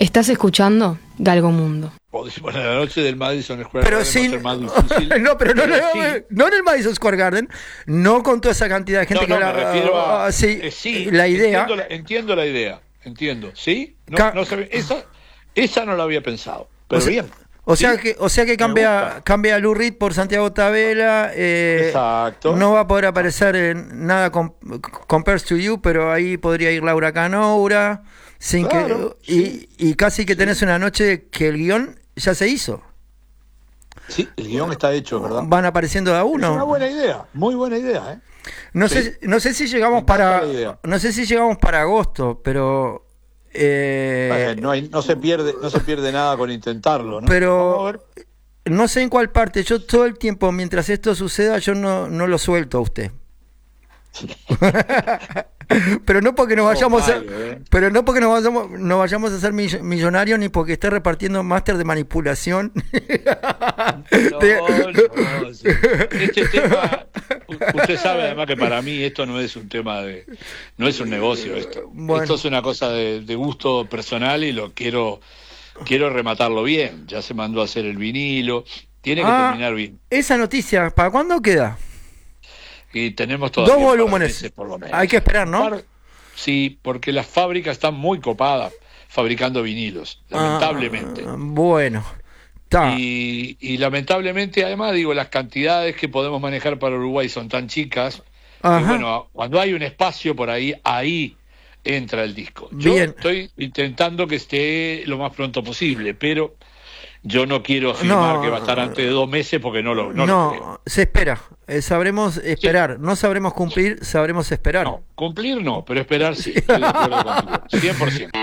Estás escuchando Galgo Mundo. Bueno, la noche del Madison Square pero Garden sin... va a ser más difícil. no, pero sí. no en el Madison Square Garden, no con toda esa cantidad de gente me refiero a... sí, la idea... Entiendo la idea, ¿sí? Esa no la había pensado, pero bien. O sea que cambia a Lou Reed por Santiago Tabela. Exacto. No va a poder aparecer en nada Compares to You, pero ahí podría ir Laura Canoura. Y casi que tenés una noche que el guión ya se hizo. Sí, el guión está hecho, ¿verdad? Van apareciendo de a uno. Es una buena idea, muy buena idea, ¿eh? No sé si llegamos para agosto, pero no se pierde nada con intentarlo, ¿no? Pero no sé en cuál parte. Yo todo el tiempo, mientras esto suceda, yo no lo suelto a usted. Pero no porque nos vayamos nos vayamos a ser millonarios, ni porque esté repartiendo máster de manipulación. Sí. Este tema, usted sabe además que para mí esto no es un tema no es un negocio esto. Bueno. Esto es una cosa de gusto personal y lo quiero rematarlo bien. Ya se mandó a hacer el vinilo, tiene que terminar bien. Esa noticia, ¿para cuándo queda? Y tenemos todavía 2 volúmenes, meses, por lo menos. Hay que esperar, ¿no? Sí, porque las fábricas están muy copadas fabricando vinilos, lamentablemente. Bueno, y lamentablemente, además, digo, las cantidades que podemos manejar para Uruguay son tan chicas. Que, bueno, cuando hay un espacio por ahí entra el disco. Yo estoy intentando que esté lo más pronto posible, pero yo no quiero afirmar que va a estar antes de 2 meses porque no lo creo. Se espera. Sabremos esperar. Sí. No sabremos cumplir, sabremos esperar. No, cumplir no, pero esperar sí. Estoy de acuerdo contigo. 100%.